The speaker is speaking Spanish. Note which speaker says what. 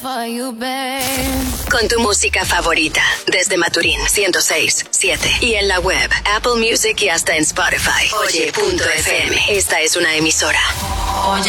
Speaker 1: For you, babe.
Speaker 2: Con tu música favorita, desde Maturín 106.7 y en la web, Apple Music y hasta en Spotify. Oye.fm. Esta es una emisora